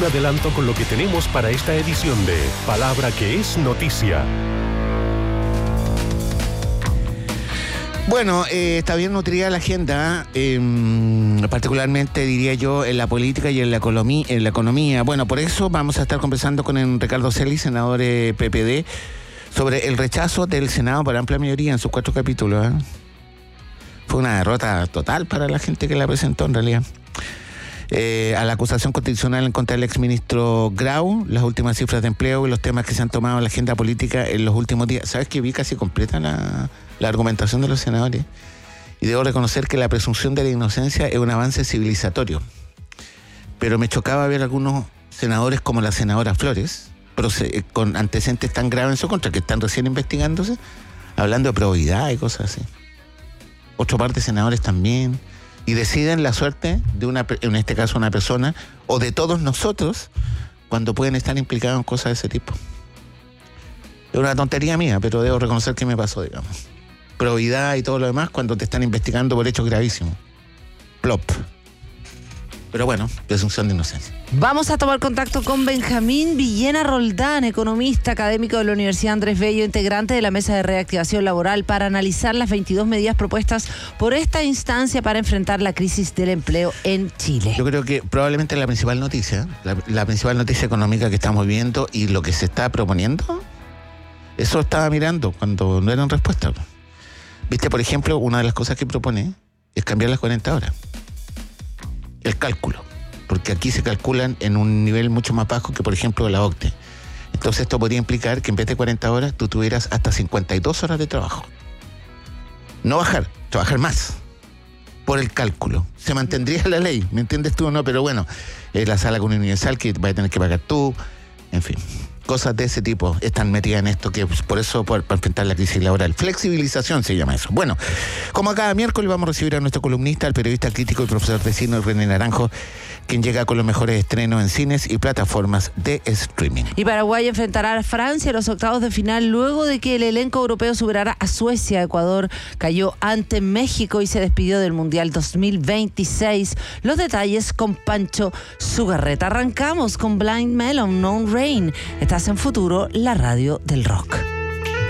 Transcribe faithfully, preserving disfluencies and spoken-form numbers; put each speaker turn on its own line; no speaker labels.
un adelanto con lo que tenemos para esta edición de Palabra que es Noticia.
Bueno, eh, está bien nutrida la agenda, eh, particularmente diría yo en la política y en la, economía, en la economía. Bueno, por eso vamos a estar conversando con el Ricardo Celis, senador eh, P P D, sobre el rechazo del Senado por amplia mayoría en sus cuatro capítulos. ¿eh? Fue una derrota total para la gente que la presentó en realidad. Eh, a la acusación constitucional en contra del exministro Grau, las últimas cifras de empleo y los temas que se han tomado en la agenda política en los últimos días. ¿Sabes que vi casi completa la, la argumentación de los senadores? Y debo reconocer que la presunción de la inocencia es un avance civilizatorio. Pero me chocaba ver algunos senadores como la senadora Flores, con antecedentes tan graves en su contra, que están recién investigándose, hablando de probidad y cosas así. Otro par de senadores también. Y deciden la suerte de una, en este caso una persona, o de todos nosotros, cuando pueden estar implicados en cosas de ese tipo. Es una tontería mía, pero debo reconocer que me pasó, digamos. Probidad y todo lo demás cuando te están investigando por hechos gravísimos. Plop. Pero bueno, presunción de inocencia.
Vamos a tomar contacto con Benjamín Villena Roldán, economista académico de la Universidad Andrés Bello, integrante de la Mesa de Reactivación Laboral, para analizar las veintidós medidas propuestas por esta instancia para enfrentar la crisis del empleo en Chile.
Yo creo que probablemente la principal noticia, la, la principal noticia económica que estamos viendo y lo que se está proponiendo, eso estaba mirando cuando no eran respuestas. Viste, por ejemplo, una de las cosas que propone es cambiar las cuarenta horas. El cálculo, porque aquí se calculan en un nivel mucho más bajo que, por ejemplo, la O C D E. Entonces esto podría implicar que en vez de cuarenta horas tú tuvieras hasta cincuenta y dos horas de trabajo. No bajar, trabajar más por el cálculo. Se mantendría la ley, ¿me entiendes tú o no? Pero bueno, es la sala común universal que vas a tener que pagar tú, en fin. Cosas de ese tipo están metidas en esto, que por eso, por, para enfrentar la crisis laboral. Flexibilización se llama eso. Bueno, como cada miércoles vamos a recibir a nuestro columnista, el periodista crítico y profesor de cine René Naranjo, quien llega con los mejores estrenos en cines y plataformas de streaming.
Y Paraguay enfrentará a Francia en los octavos de final luego de que el elenco europeo superara a Suecia. Ecuador cayó ante México y se despidió del Mundial dos mil veintiséis. Los detalles con Pancho Zugarreta. Arrancamos con Blind Melon, No Rain. Estás en Futuro, la radio del rock.